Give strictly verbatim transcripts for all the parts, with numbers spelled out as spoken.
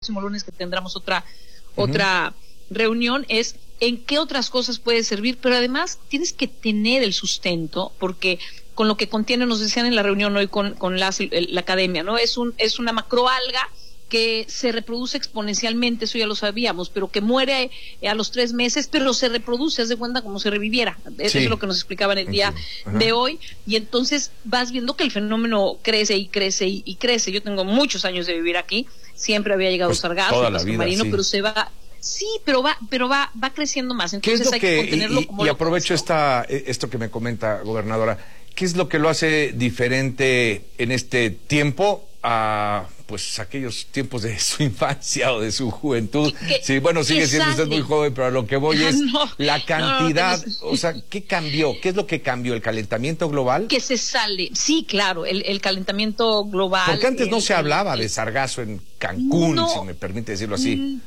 próximo lunes que tendremos otra, uh-huh. otra reunión, es en qué otras cosas puede servir, pero además tienes que tener el sustento, porque con lo que contiene, nos decían en la reunión hoy con, con la, la academia, ¿no? Es un, es una macroalga que se reproduce exponencialmente, eso ya lo sabíamos, pero que muere a los tres meses, pero se reproduce, haz de cuenta como si reviviera. Eso sí. Es lo que nos explicaban el día de hoy, y entonces vas viendo que el fenómeno crece y crece y, y crece. Yo tengo muchos años de vivir aquí, siempre había llegado pues sargazo, el pastor marino, sí. pero se va... Sí, pero va, pero va, va creciendo más. Entonces ¿Qué es lo hay que, que contenerlo y, como y lo aprovecho esta, esto que me comenta, gobernadora, ¿qué es lo que lo hace diferente en este tiempo a pues aquellos tiempos de su infancia o de su juventud? Que, sí, bueno, sigue siendo usted muy joven, pero a lo que voy es no, la cantidad, no, no, o sea, ¿qué cambió? ¿Qué es lo que cambió? ¿El calentamiento global? Que se sale, sí, claro, el, el calentamiento global. Porque antes el, no se el, hablaba el, de sargazo en Cancún, no, si me permite decirlo así.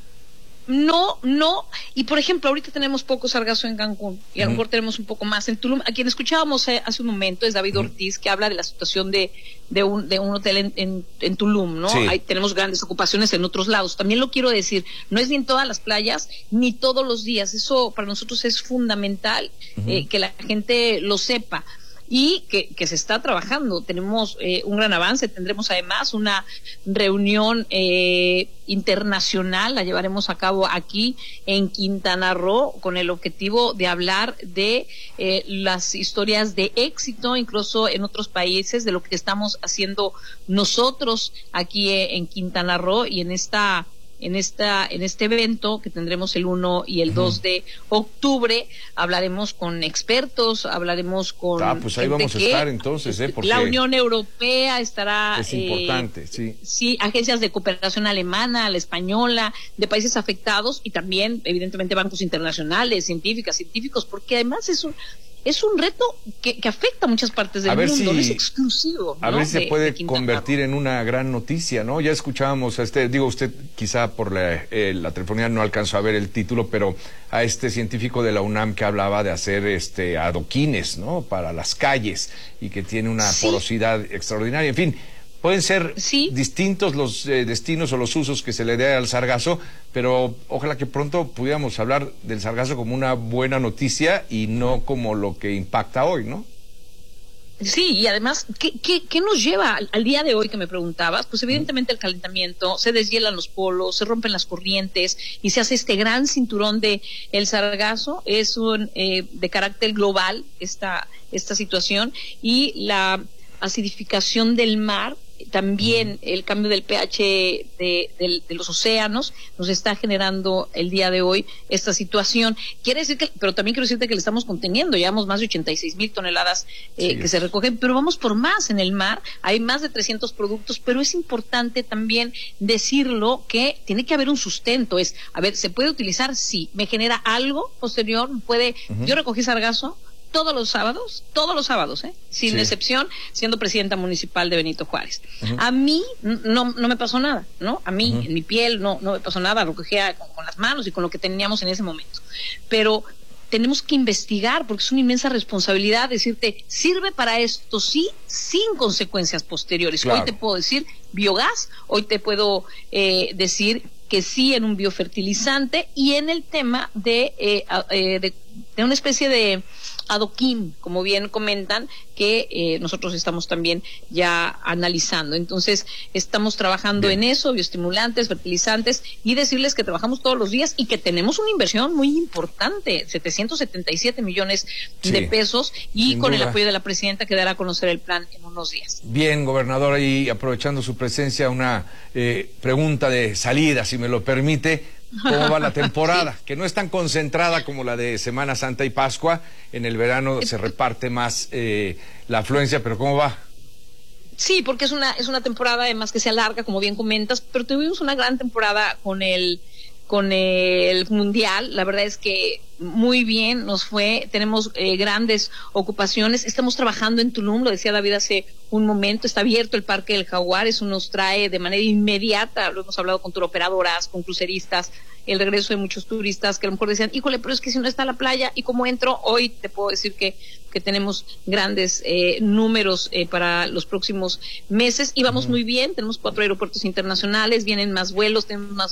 No, no, y por ejemplo, ahorita tenemos poco sargazo en Cancún, y a lo uh-huh. mejor tenemos un poco más en Tulum. A quien escuchábamos eh, hace un momento es David uh-huh. Ortiz, que habla de la situación de, de, un, de un hotel en, en, en Tulum, ¿no? Sí. Ahí tenemos grandes ocupaciones en otros lados. También lo quiero decir, no es ni en todas las playas, ni todos los días. Eso para nosotros es fundamental, uh-huh. eh, que la gente lo sepa. Y que, que se está trabajando. Tenemos eh, un gran avance, tendremos además una reunión eh, internacional, la llevaremos a cabo aquí en Quintana Roo, con el objetivo de hablar de eh, las historias de éxito, incluso en otros países, de lo que estamos haciendo nosotros aquí eh, en Quintana Roo, y en esta... En esta, en este evento que tendremos el uno y el uh-huh. dos de octubre, hablaremos con expertos, hablaremos con... Ah, pues ahí vamos a estar entonces, ¿eh? Porque la Unión Europea estará... Es importante, eh, sí. Sí, agencias de cooperación alemana, la española, de países afectados, y también, evidentemente, bancos internacionales, científicas, científicos, porque además es un... Es un reto que, que afecta a muchas partes del mundo, si, no es exclusivo. A ¿no? ver si de, se puede convertir en una gran noticia, ¿no? Ya escuchábamos a este, digo usted quizá por la, eh, la telefonía no alcanzó a ver el título, pero a este científico de la UNAM que hablaba de hacer este adoquines, ¿no? Para las calles, y que tiene una sí. porosidad extraordinaria, en fin. Pueden ser ¿Sí? distintos los eh, destinos o los usos que se le dé al sargazo, pero ojalá que pronto pudiéramos hablar del sargazo como una buena noticia y no como lo que impacta hoy, ¿no? Sí, y además, ¿qué, qué, qué nos lleva al, al día de hoy que me preguntabas? Pues evidentemente el calentamiento, se deshielan los polos, se rompen las corrientes y se hace este gran cinturón de el sargazo. Es un eh, de carácter global esta, esta situación, y la acidificación del mar, también el cambio del pH de, de, de los océanos nos está generando el día de hoy esta situación. Quiere decir que, pero también quiero decirte que le estamos conteniendo, llevamos más de ochenta y seis mil toneladas eh, sí. que se recogen, pero vamos por más en el mar, hay más de trescientos productos, pero es importante también decirlo que tiene que haber un sustento, es, a ver, ¿se puede utilizar? Sí. ¿Me genera algo posterior? ¿Puede? Uh-huh. Yo recogí sargazo todos los sábados, todos los sábados, ¿eh? sin sí. excepción, siendo presidenta municipal de Benito Juárez. Uh-huh. A mí no, no me pasó nada, ¿no? A mí, uh-huh. en mi piel, no, no me pasó nada, lo cogía con, con las manos y con lo que teníamos en ese momento. Pero tenemos que investigar, porque es una inmensa responsabilidad decirte, sirve para esto, sí, sin consecuencias posteriores. Claro. Hoy te puedo decir biogás, hoy te puedo eh, decir que sí en un biofertilizante, y en el tema de, eh, eh, de, de una especie de adoquín, como bien comentan, que eh, nosotros estamos también ya analizando. Entonces, estamos trabajando bien en eso, bioestimulantes, fertilizantes, y decirles que trabajamos todos los días y que tenemos una inversión muy importante, setecientos setenta y siete millones sí, de pesos, y con duda. El apoyo de la presidenta que dará a conocer el plan en unos días. Bien, gobernadora, y aprovechando su presencia, una eh, pregunta de salida, si me lo permite. ¿Cómo va la temporada? Sí. Que no es tan concentrada como la de Semana Santa y Pascua. En el verano se reparte más eh, la afluencia, pero ¿cómo va? Sí, porque es una es una temporada además que se alarga, como bien comentas, pero tuvimos una gran temporada con el con el Mundial. La verdad es que muy bien nos fue, tenemos eh, grandes ocupaciones, estamos trabajando en Tulum, lo decía David hace un momento, está abierto el Parque del Jaguar, eso nos trae de manera inmediata, lo hemos hablado con turoperadoras, con cruceristas, el regreso de muchos turistas que a lo mejor decían, híjole, pero es que si no está la playa, ¿y cómo entro? Hoy te puedo decir que, que tenemos grandes eh, números eh, para los próximos meses, y vamos uh-huh. muy bien, tenemos cuatro aeropuertos internacionales, vienen más vuelos, tenemos más